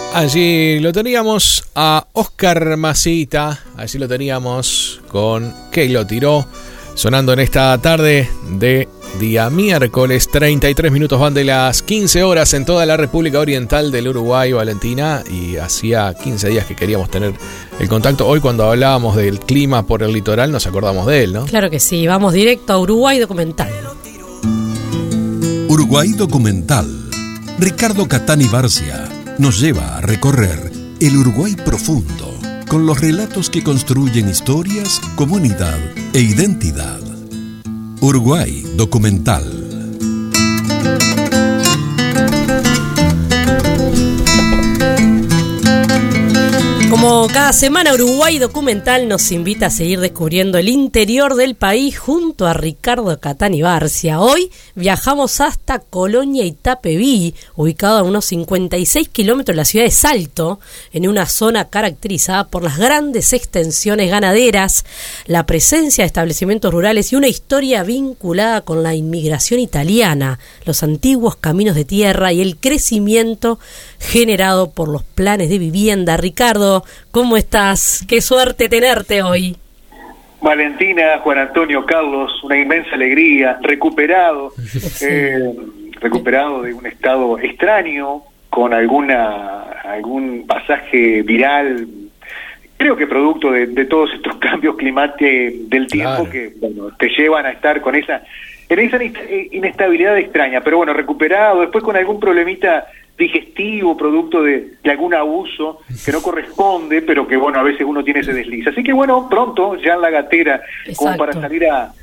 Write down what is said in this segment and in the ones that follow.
Allí lo teníamos a Oscar Masita, allí lo teníamos con Que lo tiró, sonando en esta tarde de día miércoles. 33 minutos van de las 15 horas en toda la República Oriental del Uruguay, Valentina, y hacía 15 días que queríamos tener el contacto. Hoy cuando hablábamos del clima por el litoral nos acordamos de él, ¿no? Claro que sí, vamos directo a Uruguay Documental. Uruguay Documental. Ricardo Catani Barcia nos lleva a recorrer el Uruguay profundo, con los relatos que construyen historias, comunidad e identidad. Uruguay Documental. Como cada semana, Uruguay Documental nos invita a seguir descubriendo el interior del país junto a Ricardo Catani Barcia. Hoy viajamos hasta Colonia Itapeví, ubicado a unos 56 kilómetros de la ciudad de Salto, en una zona caracterizada por las grandes extensiones ganaderas, la presencia de establecimientos rurales y una historia vinculada con la inmigración italiana, los antiguos caminos de tierra y el crecimiento generado por los planes de vivienda. Ricardo, ¿cómo estás? Qué suerte tenerte hoy. Valentina, Juan Antonio, Carlos, una inmensa alegría, recuperado, recuperado de un estado extraño, con algún pasaje viral, creo que producto de todos estos cambios climáticos del tiempo, claro, que bueno, te llevan a estar en esa inestabilidad extraña, pero bueno, recuperado, después con algún problemita digestivo, producto de algún abuso que no corresponde, pero que bueno, a veces uno tiene ese desliz. Así que bueno, pronto ya en la gatera, exacto, como para salir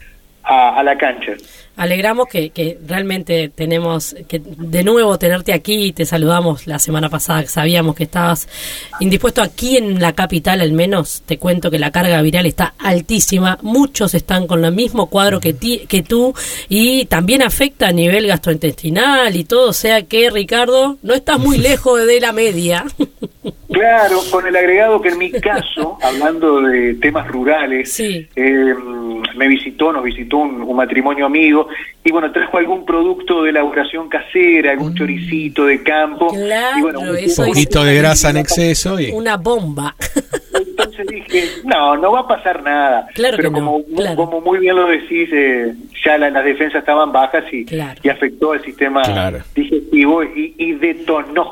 a la cancha. Alegramos que realmente tenemos que de nuevo tenerte aquí. Te saludamos la semana pasada, que sabíamos que estabas indispuesto. Aquí en la capital, al menos, te cuento que la carga viral está altísima. Muchos están con el mismo cuadro que tú, y también afecta a nivel gastrointestinal y todo. O sea que, Ricardo, no estás muy lejos de la media. Claro, con el agregado que en mi caso, hablando de temas rurales, sí, nos visitó un matrimonio amigo, y bueno, trajo algún producto de elaboración casera, algún choricito de campo, claro, y bueno, un poquito de grasa en exceso y una bomba. Entonces dije, no va a pasar nada, claro, pero como muy bien lo decís, ya las defensas estaban bajas y, claro, y afectó al sistema, claro, digestivo y detonó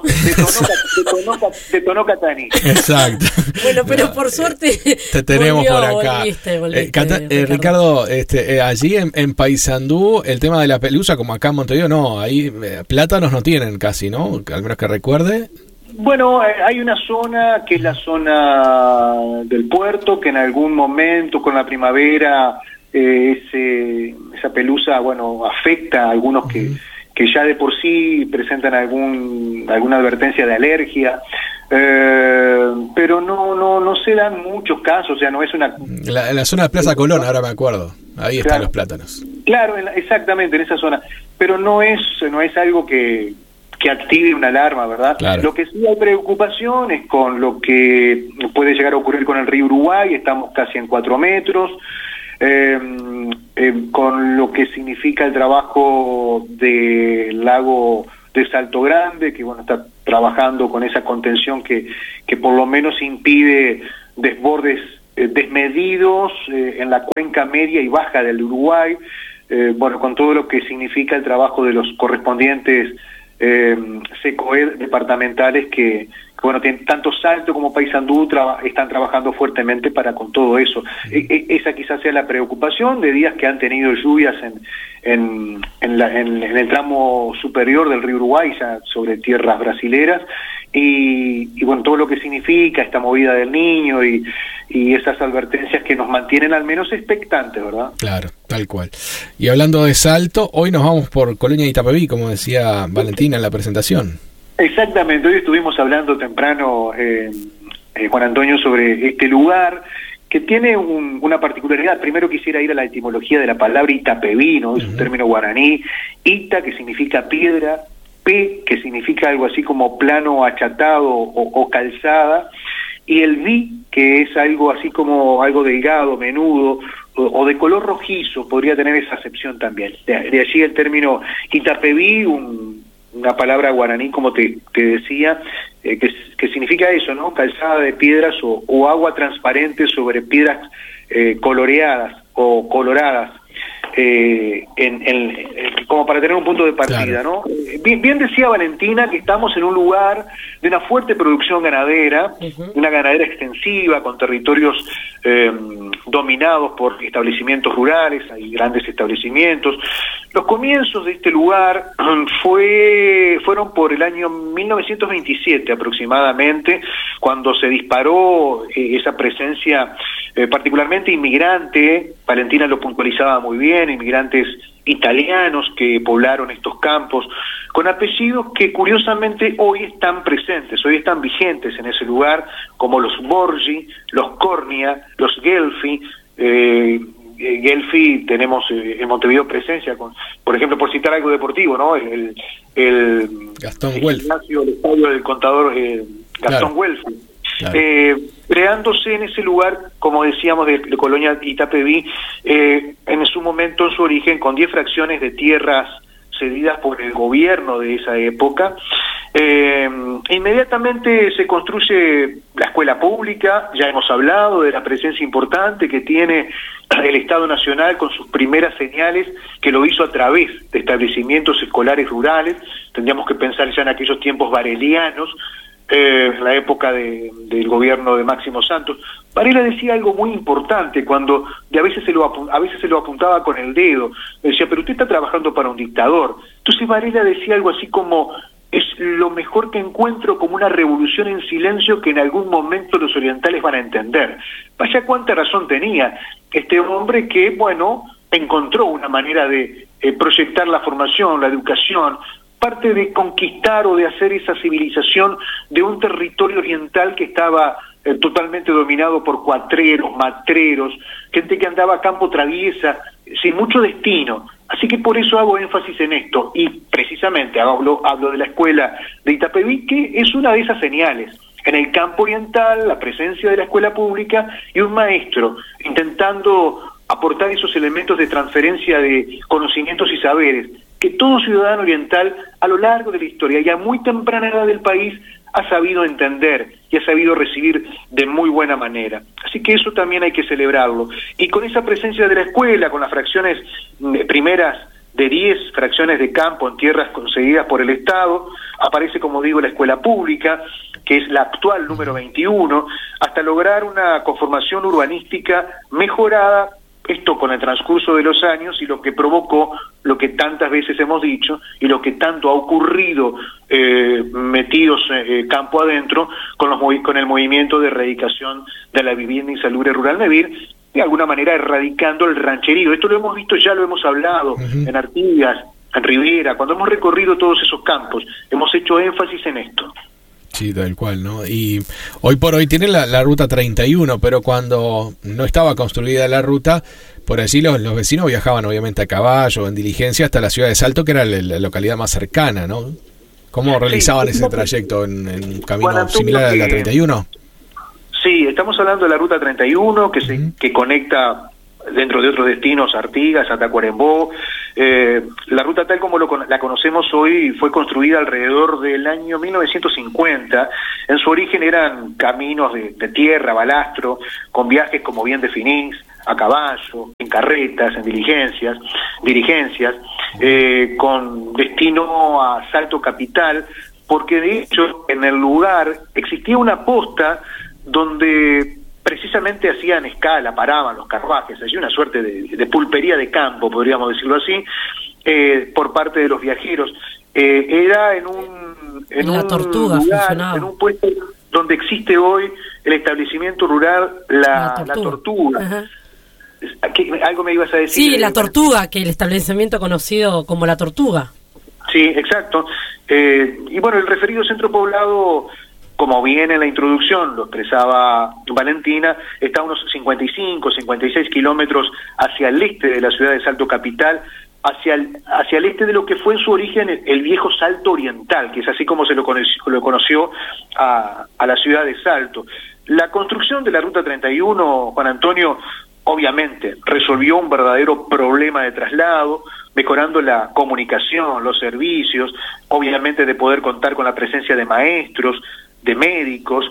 Catani. Exacto. Bueno, pero por suerte te tenemos por acá. Volviste, Ricardo, allí en Paysandú, el tema de la pelusa, como acá en Montevideo, no, ahí plátanos no tienen casi, ¿no? Al menos que recuerde. Bueno, hay una zona que es la zona del puerto, que en algún momento con la primavera esa pelusa, bueno, afecta a algunos que ya de por sí presentan alguna advertencia de alergia, pero no se dan muchos casos, o sea, no es una... En la zona de Plaza Colón, ahora me acuerdo, ahí están los plátanos. Claro, exactamente, en esa zona, pero no es algo que active una alarma, ¿verdad? Claro. Lo que sí hay preocupación es con lo que puede llegar a ocurrir con el río Uruguay, estamos casi en 4 metros, con lo que significa el trabajo del lago de Salto Grande, que bueno, está trabajando con esa contención que por lo menos impide desbordes desmedidos en la cuenca media y baja del Uruguay, bueno, con todo lo que significa el trabajo de los correspondientes SECOED departamentales que bueno, tienen tanto Salto como Paysandú están trabajando fuertemente para con todo eso. Esa quizás sea la preocupación de días que han tenido lluvias en el tramo superior del río Uruguay, ya sobre tierras brasileras, y bueno, todo lo que significa esta movida del Niño y esas advertencias que nos mantienen al menos expectantes, ¿verdad? Claro, tal cual. Y hablando de Salto, hoy nos vamos por Colonia Itapeví, como decía Valentina en la presentación. Exactamente, hoy estuvimos hablando temprano, Juan Antonio, sobre este lugar que tiene una particularidad. Primero quisiera ir a la etimología de la palabra Itapeví, ¿no? Es un término guaraní, Ita, que significa piedra, P, que significa algo así como plano achatado o calzada, y el vi, que es algo así como algo delgado, menudo, o de color rojizo, podría tener esa acepción también. De allí el término Itapeví, una palabra guaraní, como te decía, que significa eso, ¿no? Calzada de piedras o agua transparente sobre piedras coloreadas o coloradas, como para tener un punto de partida, claro. ¿no? Bien decía Valentina que estamos en un lugar de una fuerte producción ganadera, una ganadera extensiva, con territorios dominados por establecimientos rurales, hay grandes establecimientos. Los comienzos de este lugar fueron por el año 1927 aproximadamente, cuando se disparó esa presencia particularmente inmigrante. Valentina lo puntualizaba muy bien, inmigrantes italianos que poblaron estos campos, con apellidos que curiosamente hoy están presentes, hoy están vigentes en ese lugar, como los Borgi, los Cornia, los Gelfi. Gelfi tenemos en Montevideo presencia, por ejemplo, por citar algo deportivo, ¿no? El Gastón Welfi, el estadio del contador Gastón Welfi. Claro. Creándose en ese lugar, como decíamos, de Colonia Itapeví, en su momento, en su origen, con 10 fracciones de tierras cedidas por el gobierno de esa época. Inmediatamente se construye la escuela pública. Ya hemos hablado de la presencia importante que tiene el Estado Nacional con sus primeras señales, que lo hizo a través de establecimientos escolares rurales. Tendríamos que pensar ya en aquellos tiempos varelianos, la época del gobierno de Máximo Santos. Varela decía algo muy importante cuando a veces se lo apuntaba con el dedo. Decía, pero usted está trabajando para un dictador. Entonces Varela decía algo así como: es lo mejor que encuentro, como una revolución en silencio que en algún momento los orientales van a entender. Vaya cuánta razón tenía este hombre que, bueno, encontró una manera de proyectar la formación, la educación, parte de conquistar o de hacer esa civilización de un territorio oriental que estaba totalmente dominado por cuatreros, matreros, gente que andaba a campo traviesa, sin mucho destino. Así que por eso hago énfasis en esto, y precisamente hablo de la escuela de Itapeví, que es una de esas señales. En el campo oriental, la presencia de la escuela pública y un maestro intentando aportar esos elementos de transferencia de conocimientos y saberes que todo ciudadano oriental a lo largo de la historia y a muy temprana edad del país ha sabido entender y ha sabido recibir de muy buena manera. Así que eso también hay que celebrarlo. Y con esa presencia de la escuela, con las fracciones primeras de 10 fracciones de campo en tierras concedidas por el Estado, aparece, como digo, la escuela pública, que es la actual número 21, hasta lograr una conformación urbanística mejorada, esto con el transcurso de los años, y lo que provocó lo que tantas veces hemos dicho y lo que tanto ha ocurrido metidos campo adentro con el movimiento de erradicación de la vivienda insalubre rural, Nevir, de alguna manera erradicando el rancherío. Esto lo hemos visto, ya lo hemos hablado en Artigas, en Rivera, cuando hemos recorrido todos esos campos, hemos hecho énfasis en esto. Sí, tal cual, ¿no? Y hoy por hoy tienen la ruta 31, pero cuando no estaba construida la ruta, por allí los vecinos viajaban obviamente a caballo, en diligencia, hasta la ciudad de Salto, que era la localidad más cercana, ¿no? ¿Cómo realizaban ese trayecto en un camino similar a la 31? Sí, estamos hablando de la ruta 31, que conecta, dentro de otros destinos, Artigas, Tacuarembó. La ruta tal como la conocemos hoy fue construida alrededor del año 1950. En su origen eran caminos de tierra, balastro, con viajes, como bien definís, a caballo, en carretas, en dirigencias, con destino a Salto capital, porque de hecho en el lugar existía una posta donde precisamente hacían escala, paraban los carruajes, allí una suerte de pulpería de campo, podríamos decirlo así, por parte de los viajeros. Era en un Tortuga lugar, funcionaba. en un puesto donde existe hoy el establecimiento rural La Tortuga. Ajá. ¿Algo me ibas a decir? Sí, La Tortuga, que el establecimiento conocido como La Tortuga. Sí, exacto. Y bueno, el referido centro poblado, como bien en la introducción lo expresaba Valentina, está a unos 56 kilómetros hacia el este de la ciudad de Salto capital, hacia el este de lo que fue en su origen el viejo Salto Oriental, que es así como se lo conoció a la ciudad de Salto. La construcción de la Ruta 31, Juan Antonio, obviamente resolvió un verdadero problema de traslado, mejorando la comunicación, los servicios, obviamente de poder contar con la presencia de maestros, de médicos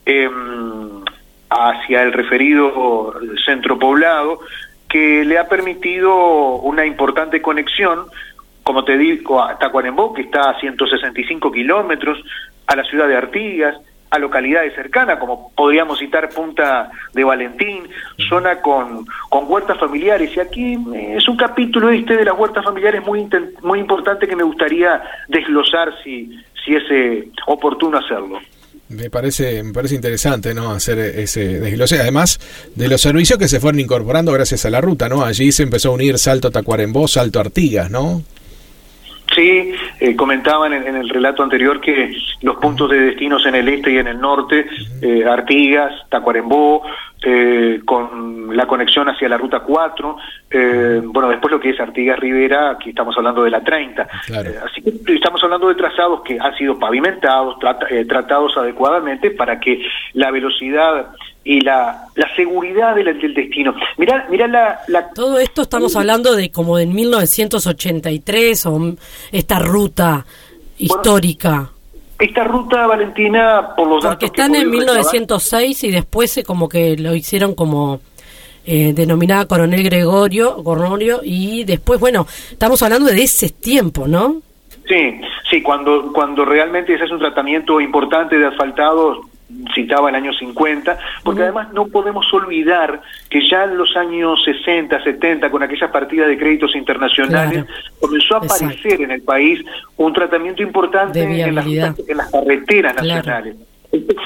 hacia el referido centro poblado, que le ha permitido una importante conexión, como te digo, a Tacuarembó, que está a 165 kilómetros, a la ciudad de Artigas, a localidades cercanas, como podríamos citar Punta de Valentín, zona con huertas familiares. Y aquí es un capítulo de las huertas familiares muy importante que me gustaría desglosar si es oportuno hacerlo. Me parece interesante, ¿no?, hacer ese desglose, además de los servicios que se fueron incorporando gracias a la ruta, ¿no? Allí se empezó a unir Salto Tacuarembó, Salto Artigas, ¿no? Sí, comentaban en el relato anterior que los puntos de destinos en el este y en el norte, Artigas, Tacuarembó, con la conexión hacia la ruta 4, bueno, después lo que es Artigas Rivera, aquí estamos hablando de la 30, claro. Así que estamos hablando de trazados que han sido pavimentados, tratados adecuadamente para que la velocidad y la seguridad del destino. Mirá todo esto estamos hablando de como en 1983, o esta ruta histórica. Bueno, esta ruta, Valentina, por los datos porque están en 1906 y después como que lo hicieron como denominada Coronel Gregorio, y después, bueno, estamos hablando de ese tiempo, ¿no? Sí, cuando realmente se hace un tratamiento importante de asfaltados, citaba el año 50, porque además no podemos olvidar que ya en los años 60, 70, con aquellas partidas de créditos internacionales, comenzó a aparecer en el país un tratamiento importante en las carreteras nacionales. Esto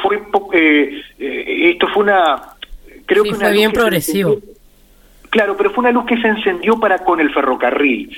fue una... Creo que fue bien progresivo. Claro, pero fue una luz que se encendió para con el ferrocarril.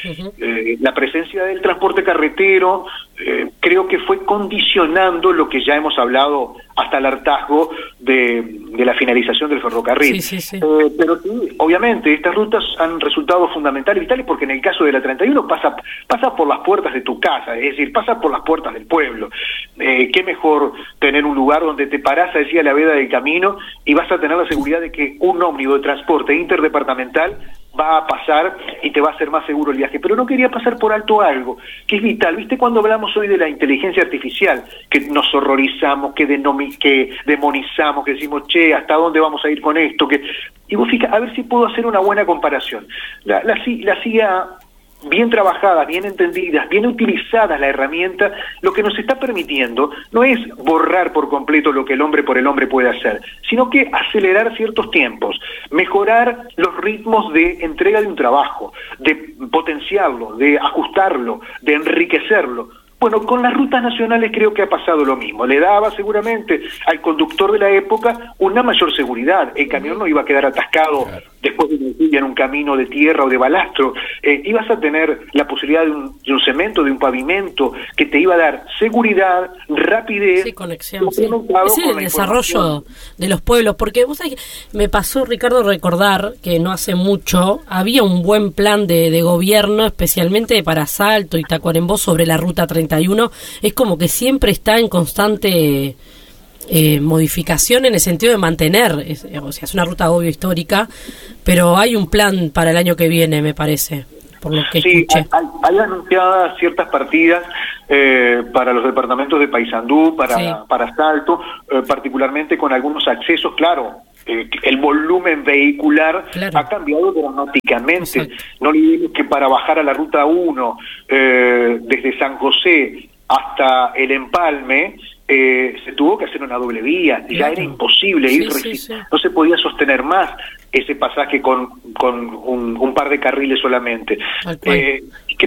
La presencia del transporte carretero creo que fue condicionando lo que ya hemos hablado hasta el hartazgo de la finalización del ferrocarril. Sí. Pero sí, obviamente, estas rutas han resultado fundamentales y vitales porque en el caso de la 31 pasa por las puertas de tu casa, es decir, pasa por las puertas del pueblo. Qué mejor tener un lugar donde te parás así a la veda del camino y vas a tener la seguridad de que un ómnibus de transporte interdepartamental va a pasar y te va a hacer más seguro el viaje. Pero no quería pasar por alto algo que es vital. ¿Viste cuando hablamos hoy de la inteligencia artificial? Que nos horrorizamos, que demonizamos, que decimos, che, ¿hasta dónde vamos a ir con esto? Y vos fíjate, a ver si puedo hacer una buena comparación. La CIA, bien trabajadas, bien entendidas, bien utilizadas la herramienta, lo que nos está permitiendo no es borrar por completo lo que el hombre por el hombre puede hacer, sino que acelerar ciertos tiempos, mejorar los ritmos de entrega de un trabajo, de potenciarlo, de ajustarlo, de enriquecerlo. Bueno, con las rutas nacionales creo que ha pasado lo mismo. Le daba seguramente al conductor de la época una mayor seguridad. El camión no iba a quedar atascado después de un día en un camino de tierra o de balastro. Ibas a tener la posibilidad de un cemento, de un pavimento, que te iba a dar seguridad, rapidez. Sí, conexión. Sí. Es el desarrollo de los pueblos. Porque vos sabés que me pasó, Ricardo, recordar que no hace mucho había un buen plan de gobierno, especialmente para Salto y Tacuarembó, sobre la ruta 31. Es como que siempre está en constante modificación en el sentido de mantener, o sea, es una ruta obvio histórica, pero hay un plan para el año que viene, me parece, por lo que escuché. Hay anunciadas ciertas partidas para los departamentos de Paysandú, para Salto, particularmente con algunos accesos, claro. El volumen vehicular ha cambiado dramáticamente. Exacto. No olvidemos que para bajar a la ruta 1 desde San José hasta el Empalme se tuvo que hacer una doble vía. Ya era imposible ir, no se podía sostener más ese pasaje con un par de carriles solamente.